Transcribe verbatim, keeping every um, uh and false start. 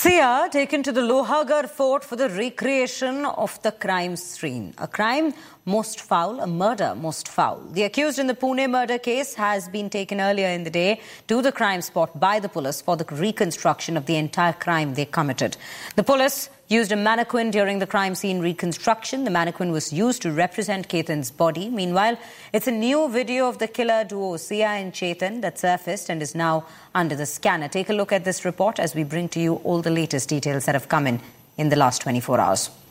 Sia taken to the Lohagarh fort for the recreation of the crime scene. A crime most foul, a murder most foul. The accused in the Pune murder case has been taken earlier in the day to the crime spot by the police for the reconstruction of the entire crime they committed. The police used a mannequin during the crime scene reconstruction. The mannequin was used to represent Ketan's body. Meanwhile, it's a new video of the killer duo Sia and Chetan that surfaced and is now under the scanner. Take a look at this report as we bring to you all the latest details that have come in in the last twenty-four hours.